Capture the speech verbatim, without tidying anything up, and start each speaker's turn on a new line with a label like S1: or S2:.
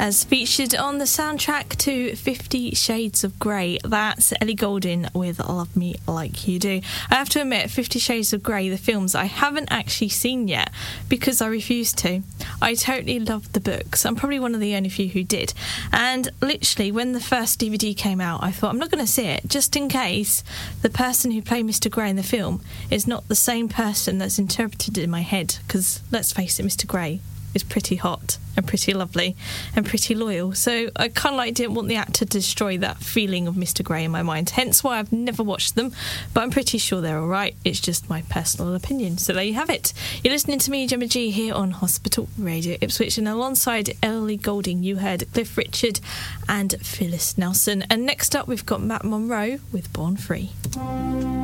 S1: as featured on the soundtrack to Fifty Shades of Grey. That's Ellie Goulding with Love Me Like You Do. I have to admit, Fifty Shades of Grey, the films, I haven't actually seen yet because I refused to. I totally loved the books. I'm probably one of the only few who did. And literally, when the first D V D came out, I thought, I'm not going to see it, just in case the person who played Mister Grey in the film is not the same person that's interpreted in my head. Because, let's face it, Mister Grey is pretty hot and pretty lovely and pretty loyal. So I kind of like didn't want the actor to destroy that feeling of Mister Grey in my mind. Hence why I've never watched them, but I'm pretty sure they're all right. It's just my personal opinion. So there you have it. You're listening to me, Gemma G, here on Hospital Radio Ipswich, and alongside Ellie Goulding, you heard Cliff Richard and Phyllis Nelson. And next up, we've got Matt Monro with Born Free.